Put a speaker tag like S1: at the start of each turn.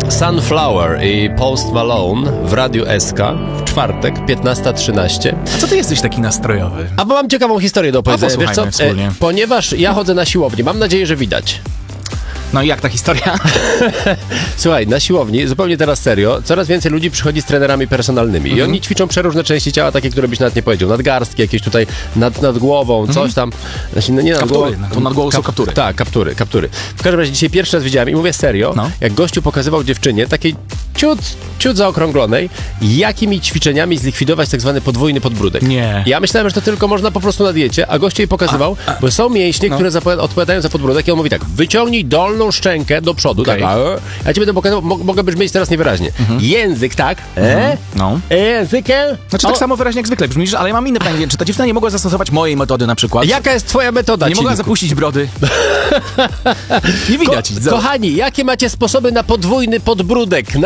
S1: Sunflower i Post Malone w Radiu SK w czwartek, 15:13.
S2: A co ty jesteś taki nastrojowy?
S1: A bo mam ciekawą historię do opowiedzenia. Wiesz co?
S2: Posłuchajmy wspólnie.
S1: Ponieważ ja chodzę na siłownię, mam nadzieję, że widać.
S2: No i jak ta historia?
S1: Słuchaj, na siłowni, zupełnie teraz serio, coraz więcej ludzi przychodzi z trenerami personalnymi i oni ćwiczą przeróżne części ciała, takie, które byś nawet nie powiedział. Nadgarstki jakieś tutaj, nad głową, coś tam. Znaczy, no nie nad
S2: Kaptury,
S1: głową.
S2: nad głową są kaptury.
S1: Tak, kaptury. W każdym razie dzisiaj pierwszy raz widziałem i mówię serio, jak gościu pokazywał dziewczynie, takiej ciut zaokrąglonej, jakimi ćwiczeniami zlikwidować tak zwany podwójny podbródek.
S2: Nie.
S1: Ja myślałem, że to tylko można po prostu na diecie, a gościu jej pokazywał, bo są mięśnie, które odpowiadają za podbródek i on mówi tak, wyciągnij dolną szczękę do przodu, tak, ja ci będę pokazywał, mogę brzmieć teraz niewyraźnie. Język, tak? Językiem?
S2: Znaczy tak samo wyraźnie jak zwykle brzmisz, ale ja mam inne pytanie. Czy ta dziewczyna nie mogła zastosować mojej metody na przykład?
S1: Jaka jest twoja metoda,
S2: Nie mogła zapuścić brody. Nie widać.
S1: Kochani, jakie macie sposoby na podwójny podbródek?